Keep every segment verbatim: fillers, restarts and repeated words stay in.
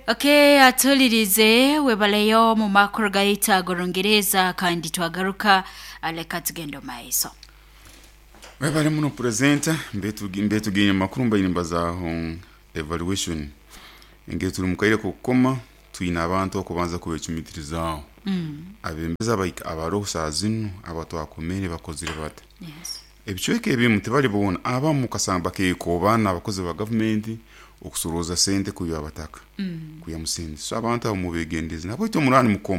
Okay, atulirize webaleyo mu makuru gaita gorongereza kandi twagaruka aleka tugendo maiso. Webale muno presenter mbetu mbetu ginye makuru mbayimba zaho evaluation. Inge turi mukaire ko koma twina abantu okubanza kubecumitirizaho. Mm. Abembeza bayika abarosa zinu abato akomere bakozire bata. Yes. Ebichweke ebimu tebali bona aba mukasamba ke ko bana abakozi ba government okusuroza sente kuyo abataka. Mm. Kuya musindi. So abantu abo mubegendeze nabo ito murani mukoma.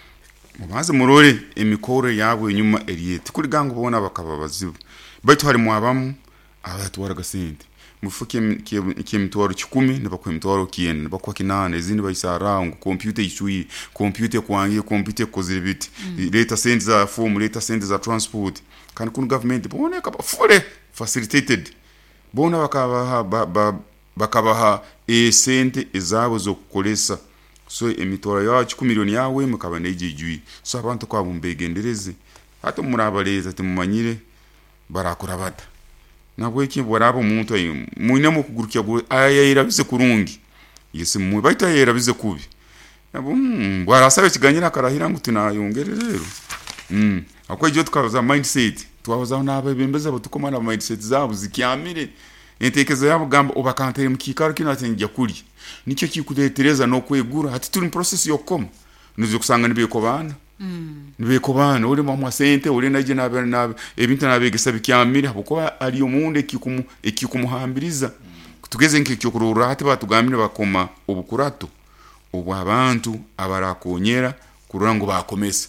Mubaze murore emikore yabo inyuma eriyete kuri gango bona bakaba bazibu. Baitu hari mwabamu abatwara gasente. Mufuke ki mtwaro kikumi nabakwe mtwaro kien nabakwa kinane izindi bayisara ngo computer ishuyi computer kwangiye computer kozire biti mm. Leta sente za form leta sente za transport kan kun government bona ka fully facilitated bona bakaba ba, ba, bakabaha e sente ezabo zo kukolesa so emitwaro ya kikumi milioni yawe mukaba nejijui so abantu kwa bumbegendereze hata murabaleza timumanyire barakora bata nabwo iki borabo umuntu ayi muine mu kugurukya go ayayira bize kurungi yese mu baita yera bize kubi nabo bwarasabe kiganyira karahira ngo tunayongere rero mm akwa ijyo tukaza mindset twabaza nabe bembeza batukomana mindset zabo zikyamire entekezo yabo gamba obakantere mukikaro kinatenjya kuri nicyo kikudetereza no kwegura hati turi process yo koma nizo kusanga nibe ko bana Mm. Nibe ko bana uri mu sente uri naje nabe nabe ebintu nabegesa bikyamira buko ari omunde kikumu ekikumuhambiriza mm. Tugeze nk'icyo kurura hati batugamire bakoma obukurato obwa abantu abarakonyera kurura ngo bakomesa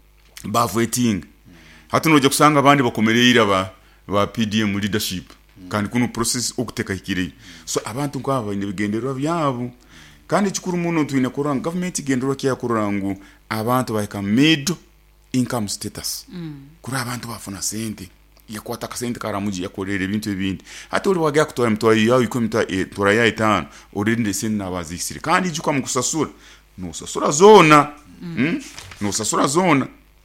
ba voting mm. Hati noje kusanga abandi bakomerera ba ba P D M leadership mm. Kandi kuno process okuteka ikiri mm. So abantu kwaba nibigendero byabo kandi chikuru muno tuine kuranga government gendero kya kurangu abantu bayika middle income status mm. Kuri abantu bafuna sente yakwata kasente karamuji yakorera ibintu ebindi hati uri wagya kutora mtwa yawe iko mtwa e, tora ya itano urinde sente nabazikisire kandi juka mukusasura no sasura zona mm. Mm? No sasura zona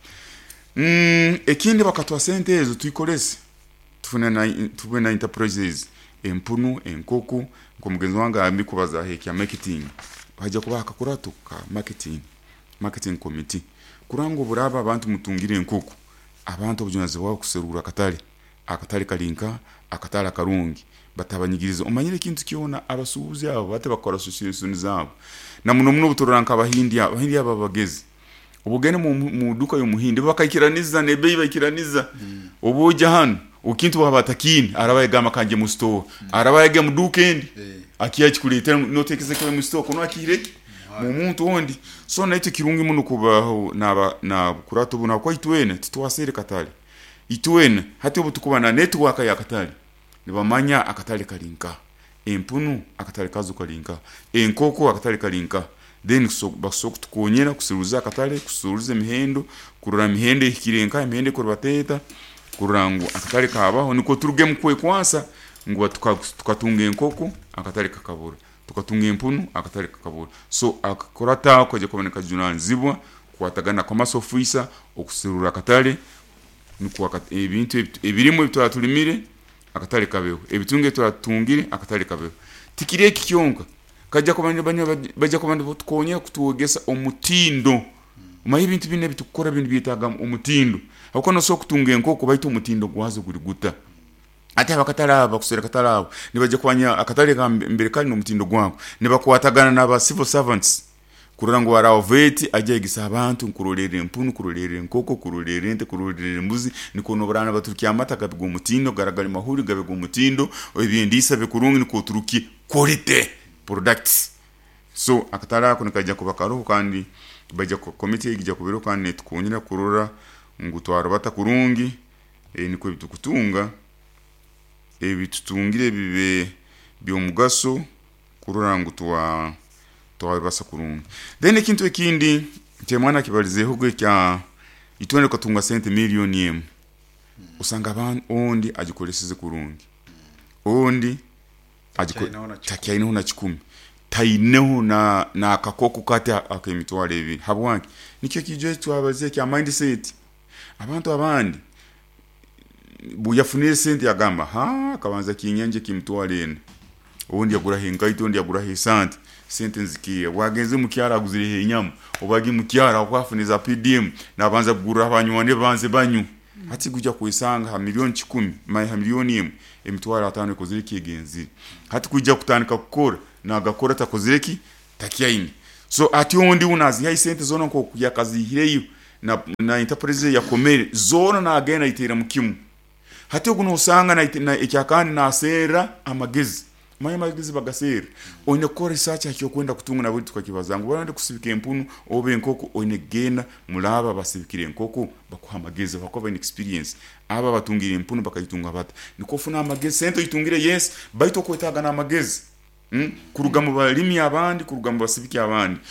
mm ekindi bakatwa sente ezo tuikolese tufuna na tufuna na enterprises empunu enkoko ngo mugenzi wanga amikubaza heki ya marketing baje kubaka kurato ka marketing marketing committee kurango buraba abantu mutungire enkoko abantu obujunaze bwa kuserura akatali akatali kalinka akatala karungi batabanyigiriza umanyire kintu kiona abasubuzi abo bate bakora association zabo na muno muno butoranka abahindi abahindi aba bagezi ubugene mu duka yo muhindi bakayikiraniza nebe bakiraniza mm. Obuja hano ukintu wabatakini arabaye gama kanje mu store mm. Arabaye ge mu dukendi yeah. Akiya kikulita notekeze ko mu store kono akireki mu muntu wondi so na ite kirungi muno kubaho na na kurato buna kwa itwene titwasere katali itwene hati obutukubana network ya katali nibamanya akatali kalinka empunu akatali kazu kalinka enkoko akatali kalinka then so basoko tukonyera kusiruza akatali kusuruza mihendo kurura mihende ikirenka mihende kurbateta kurangu akatali kabaho niko turuge mukwe kwansa ngo tukatunga enkoko akatali kakabura tukatunga empunu akatali kakabura so akakorata kwaje kuboneka junanzibwa kwatagana kwa masofisa okuserura akatali niko ebintu ebirimo bitatulimire akatali kabeho ebitunge turatungire akatali kabeho tikire kiyonka kaja kubanya baje kubanda tukonyera kutuogesa omutindo uma ibintu bine bitukora bintu bitaga omutindo ako no so kutunga enkoko bayito omutindo gwazo guri guta ati abakatala bakusera katala nibaje kwanya akatali mbere kandi no mutindo gwango nibakwatagana naba civil servants kurango warawo veti ajegisa abantu kurolera empunu kurolera enkoko kurolera ente kurolera mbuzi niko no barana baturukiya amata gabigo mutindo garagari mahuri gabigo mutindo ebindisa bekurungi niko turuki quality products so akatala ko nikaja kubakaro kandi baje ko committee igija kubiro kandi tukonyera kurura ngutwara bata kurungi e niko bitukutunga e bitutungire bibe byomugaso kurura ngutwa twa basa kurungi then ikintu ekindi temwana kibalizeho gwe kya itwene ko tunga sente milioni yem usanga abantu ondi agikoleseze kurungi ondi agikora takiaino na kikumi taineho na na akakoko kati akemitwale ebi habwanki nikyo kijo twabaze kya mindset abantu abandi buyafunire sente yagamba ha kabanza kinyenje kimtwale ene ondi yagura henga ito ondi yagura hisante sente nzikiye wagenze mu kyara aguzire inyama obagi mu kyara kwafuniza P D M nabanza kugura abanywane banze banyu hati kujya kuisanga ha milioni kikumi mai ha milioni imwe emitwara atanu ikozire kigenzi hati kujya kutandika gukora nagakora takozire ki takyaine so ati ondi unazi ya sente zona ko kujya kazi hireyo na na enterprise ya komere zona na agena itera mukimu hati okuno usanga na, na icyakandi na sera amagezi maye magezi bagasera oine ko research akyo kwenda kutunga na buri tukakibazangu barande kusibika empunu obe nkoko oine gena mulaba basibikire nkoko bakuha magezi bakoba in experience aba batungire empunu bakayitunga bata niko funa magezi sento itungire yes baito kwetaga na magezi mm? kuruga mu balimi abandi kuruga mu basibiki abandi